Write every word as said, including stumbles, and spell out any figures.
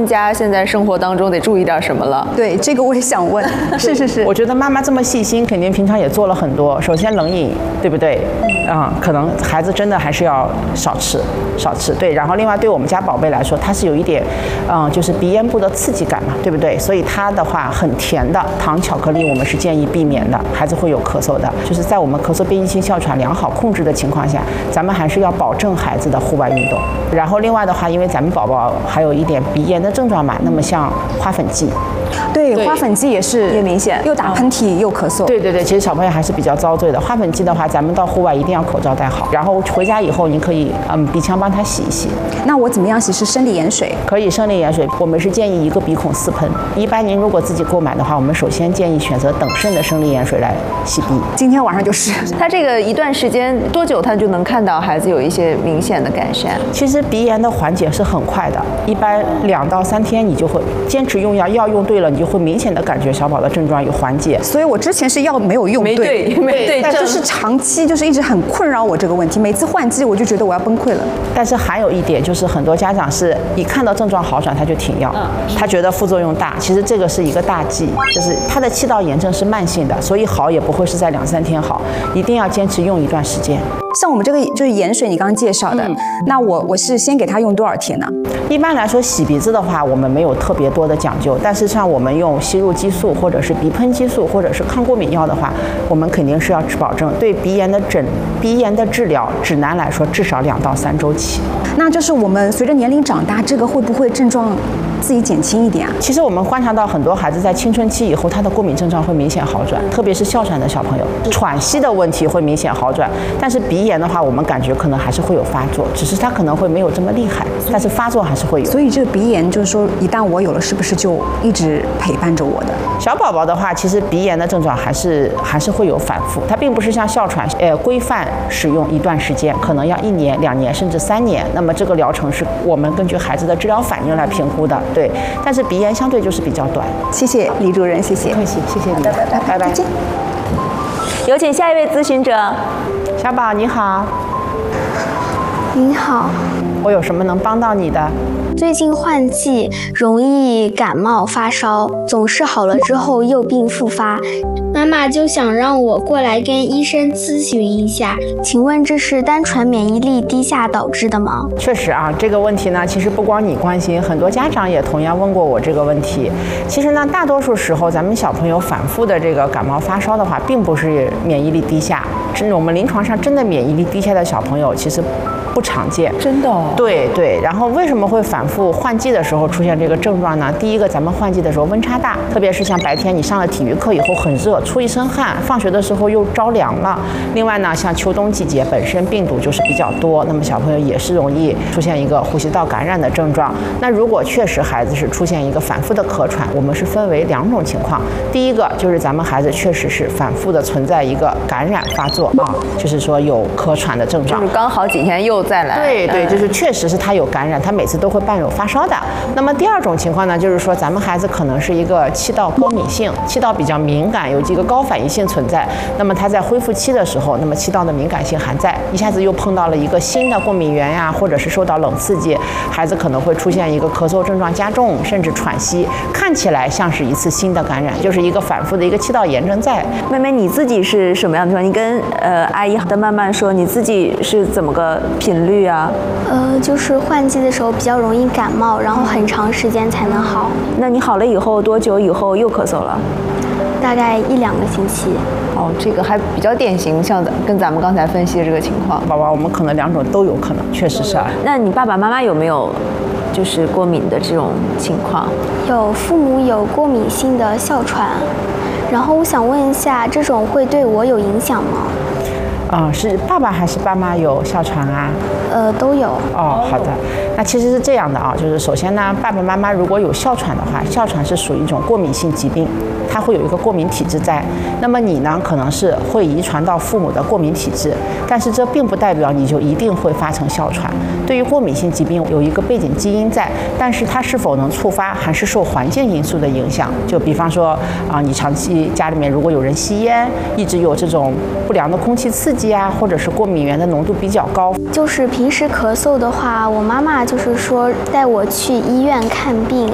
们家现在生活当中得注意点什么了？ 对，这个我也想问。是是是， 我觉得妈妈这么细心，肯定平常也做了很多。首先冷饮，对不对？啊、嗯，可能孩子真的还是要少吃，少吃。对，然后另外对我们家宝贝来说，它是有一点，嗯，就是鼻咽部的刺激感嘛，对不对？所以它的话很甜的糖、巧克力，我们是建议避免的，孩子会有咳嗽的。就是在我们咳嗽变异性哮喘良好控制的情况下，咱们还是要保证孩子的户外运动。然后另外的话，因为咱们宝宝还有一点鼻炎的症状嘛，那么像花粉剂。 对，花粉剂也是也明显， 又打喷嚏又咳嗽。 对对对，其实小朋友还是比较遭罪的。花粉剂的话，咱们到户外一定要口罩戴好，然后回家以后你可以嗯鼻腔帮他洗一洗。 那我怎么样洗？是生理盐水？ 可以生理盐水，我们是建议一个鼻孔四喷。一般您如果自己购买的话，我们首先建议选择等渗的生理盐水来洗鼻。 今天晚上就是。 他这个一段时间多久他就能看到孩子有一些明显的改善？ 其实鼻炎的缓解是很快的，一般两到三天你就会坚持用药，药用对了，你就会明显的感觉小宝的症状有缓解。 所以我之前是药没有用没对，没对， 但就是长期就是一直很困扰我这个问题，每次换剂我就觉得我要崩溃了。 但是还有一点就是很多家长是一看到症状好转他就停药，嗯、他觉得副作用大，其实这个是一个大忌，就是他的气道炎症是慢性的，所以好也不会是在两三天好，一定要坚持用一段时间。 像我们这个就是盐水，你刚刚介绍的，嗯、那我我是先给他用多少天呢？ 一般来说，洗鼻子的话，我们没有特别多的讲究，但是像我们用吸入激素或者是鼻喷激素或者是抗过敏药的话，我们肯定是要保证对鼻炎的诊鼻炎的治疗，指南来说至少两到三周期。 那就是我们随着年龄长大，这个会不会症状自己减轻一点啊？ 其实我们观察到很多孩子在青春期以后，他的过敏症状会明显好转，特别是哮喘的小朋友，喘息的问题会明显好转。但是鼻炎的话，我们感觉可能还是会有发作，只是他可能会没有这么厉害，但是发作还是会有。 所以这个鼻炎就是说，一旦我有了，是不是就一直陪伴着我的？ 小宝宝的话，其实鼻炎的症状还是还是会有反复，它并不是像哮喘，呃，规范使用一段时间，可能要一年、两年甚至三年。那么这个疗程是我们根据孩子的治疗反应来评估的，对。但是鼻炎相对就是比较短。 谢谢李主任，谢谢。 不客气，谢谢你， 拜拜拜拜， 拜拜。 再见。 有请下一位咨询者。 小宝你好。 您好， 我有什么能帮到你的？ 最近换季，容易感冒发烧，总是好了之后又病复发。妈妈就想让我过来跟医生咨询一下，请问这是单纯免疫力低下导致的吗？ 确实啊，这个问题呢，其实不光你关心，很多家长也同样问过我这个问题。其实呢，大多数时候咱们小朋友反复的这个感冒发烧的话，并不是免疫力低下，真的我们临床上真的免疫力低下的小朋友其实不常见。 真的哦？ 对对。然后为什么会反复换季的时候出现这个症状呢？第一个，咱们换季的时候温差大，特别是像白天你上了体育课以后很热，出一身汗，放学的时候又着凉了。另外呢，像秋冬季节本身病毒就是比较多，那么小朋友也是容易出现一个呼吸道感染的症状。那如果确实孩子是出现一个反复的咳喘，我们是分为两种情况。第一个就是咱们孩子确实是反复的存在一个感染发作啊，就是说有咳喘的症状， 就是刚好几天又再来。 对对，就是确实是他有感染，他每次都会伴有发烧的。那么第二种情况呢，就是说咱们孩子可能是一个气道高敏性，气道比较敏感，有这个高反应性存在。那么他在恢复期的时候，那么气道的敏感性还在，一下子又碰到了一个新的过敏源呀，或者是受到冷刺激，孩子可能会出现一个咳嗽症状加重，甚至喘息，看起来像是一次新的感染，就是一个反复的一个气道炎症在。 妹妹你自己是什么样的情况？你跟呃阿姨的慢慢说，你自己是怎么个频率啊？ 呃，就是换季的时候比较容易感冒，然后很长时间才能好。 那你好了以后多久以后又咳嗽了？ 大概一两个星期。 哦，这个还比较典型，像跟咱们刚才分析的这个情况。 宝宝，我们可能两种都有可能，确实是啊。 那你爸爸妈妈有没有就是过敏的这种情况？ 有，父母有过敏性的哮喘，然后我想问一下，这种会对我有影响吗？ 啊、嗯，是爸爸还是爸妈有哮喘啊？ 呃，都有。 哦，好的。那其实是这样的啊，就是首先呢，爸爸妈妈如果有哮喘的话，哮喘是属于一种过敏性疾病，它会有一个过敏体质在。那么你呢，可能是会遗传到父母的过敏体质，但是这并不代表你就一定会发成哮喘。对于过敏性疾病有一个背景基因在，但是它是否能触发，还是受环境因素的影响。就比方说啊，你长期家里面如果有人吸烟，一直有这种不良的空气刺激啊，或者是过敏源的浓度比较高。 就是平时咳嗽的话，我妈妈就是说带我去医院看病。